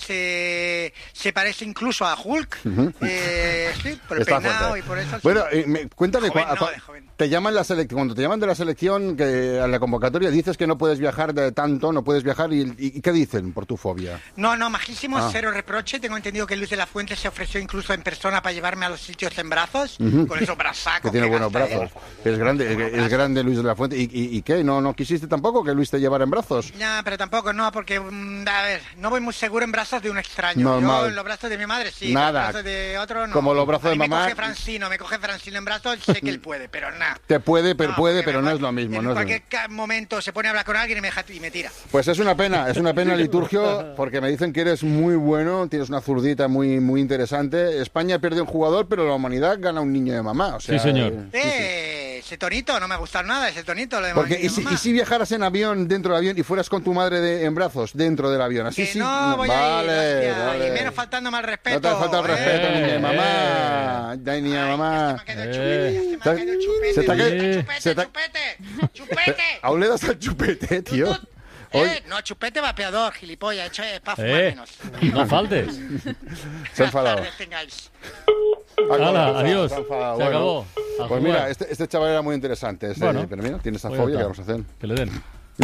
se parece incluso a Hulk. Sí, por el Está peinado fuerte. y por eso... Bueno, cuéntame, joven. te llaman cuando te llaman de la selección, que a la convocatoria dices que no puedes viajar no puedes viajar, ¿y qué dicen por tu fobia? No, majísimo, cero reproche. Tengo entendido que Luis de la Fuente se ofreció incluso en persona para llevarme a los sitios en brazos, con esos brasacos. Que tiene buenos brazos. Es grande Luis de la Fuente. ¿Y qué? ¿No quisiste tampoco que Luis te llevara en brazos? No, pero tampoco, no, porque, a ver, no voy muy seguro en brazos de un extraño. Normal. Yo en los brazos de mi madre sí, Nada. en los brazos de otro no. Como los brazos de mamá. Me coge Francino en brazos, sé que él puede, pero nada. Te puede, pero no es lo mismo. En cualquier momento se pone a hablar con alguien y me tira. Pues es una pena, Liturgio, porque me dicen que eres muy bueno, tienes una zurdita muy, muy interesante. España pierde un jugador, pero la humanidad gana un niño de mamá. O sea, sí, señor. Ese tonito, no me gusta nada, ese tonito. Lo de porque, niño de mamá. ¿y si viajaras en avión, dentro del avión, y fueras con tu madre en brazos, dentro del avión? Así que sí. No, voy vale, a ir, vale. Y menos faltándome al respeto. No te falta el respeto, niña de mamá. Niña de mamá. ¡Chupete! Aún le das al chupete, tío. No, chupete vapeador, gilipollas, hecho para fumar menos. No faltes. Se ha enfadado. ¡Hala, adiós! Se Se acabó. Pues mira, este chaval era muy interesante. Bueno, pero mira, tiene esa pues fobia ya que está. vamos a hacer. Que le den.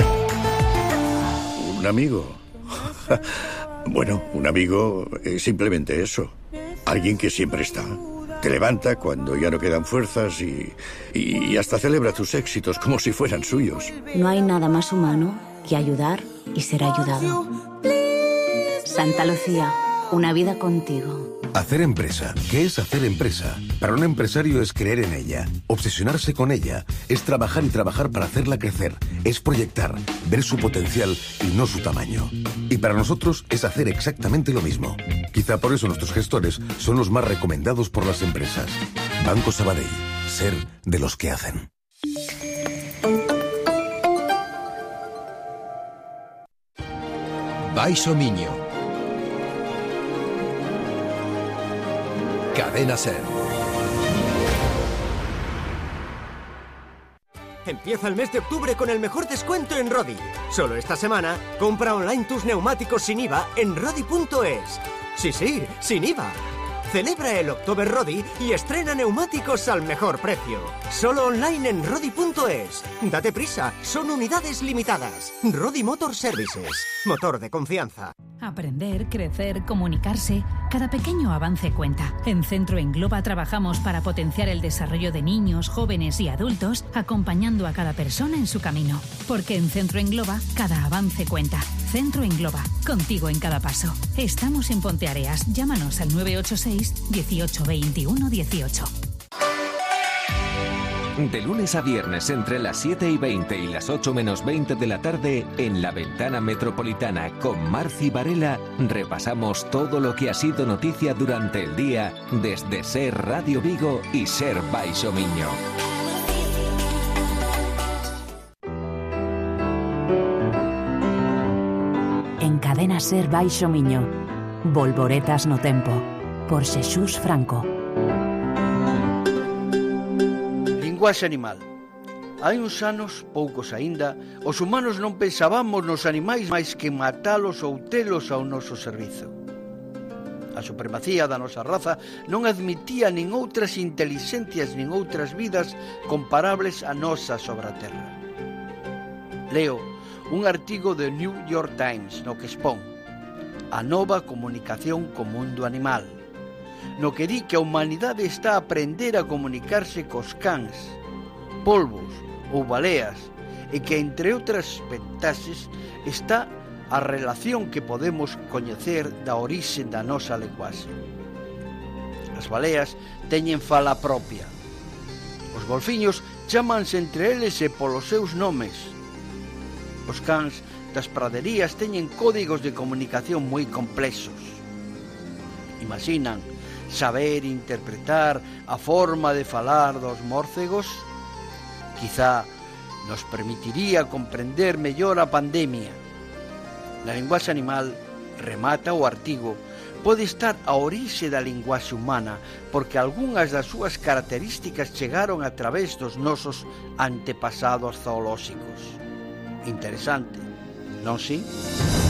¿Un amigo? Bueno, un amigo es simplemente eso. Alguien que siempre está. Te levanta cuando ya no quedan fuerzas y hasta celebra tus éxitos como si fueran suyos. No hay nada más humano que ayudar y ser ayudado. Santa Lucía, una vida contigo. Hacer empresa. ¿Qué es hacer empresa? Para un empresario es creer en ella, obsesionarse con ella, es trabajar y trabajar para hacerla crecer, es proyectar, ver su potencial y no su tamaño. Y para nosotros es hacer exactamente lo mismo. Quizá por eso nuestros gestores son los más recomendados por las empresas. Banco Sabadell. Ser de los que hacen. Baixo Miño. Cadena SER. Empieza el mes de octubre con el mejor descuento en Rodi. Solo esta semana, compra online tus neumáticos sin IVA en rodi.es. Sí, sin IVA. Celebra el October Rodi y estrena neumáticos al mejor precio. Solo online en rodi.es. Date prisa, son unidades limitadas. Rodi Motor Services. Motor de confianza. Aprender, crecer, comunicarse. Cada pequeño avance cuenta. En Centro Engloba trabajamos para potenciar el desarrollo de niños, jóvenes y adultos, acompañando a cada persona en su camino. Porque en Centro Engloba, cada avance cuenta. Centro Engloba, contigo en cada paso. Estamos en Ponteareas. Llámanos al 986 18 21 18. De lunes a viernes entre las 7:20 y las 8 menos 20 de la tarde, en La Ventana Metropolitana con Marci Varela, repasamos todo lo que ha sido noticia durante el día desde SER Radio Vigo y SER Baixo Miño. En Cadena SER Baixo Miño, Volvoretas no tempo, por Xesús Franco. Linguaxe animal. Hai uns anos, poucos aínda, os humanos non pensábamos nos animais máis que matalos ou telos ao noso servizo. A supremacía da nosa raza non admitía nin outras intelixencias nin outras vidas comparables a nosa sobre a terra. Leo un artigo de New York Times no que expón a nova comunicación co mundo animal, no que di que a humanidade está a aprender a comunicarse cos cans, polvos ou baleas, e que, entre outras ventaxes, está a relación que podemos coñecer da orixe da nosa linguaxe. As baleas teñen fala propia. Os golfiños chámanse entre eles e polos seus nomes. Os cans das praderías teñen códigos de comunicación moi complexos. Imaxinan saber interpretar a forma de falar dos mórcegos? Quizá nos permitiría comprender mellor a pandemia. Na linguaxe animal, remata o artigo, pode estar a orixe da linguaxe humana porque algunhas das súas características chegaron a través dos nosos antepasados zoolóxicos. Interesante, non si?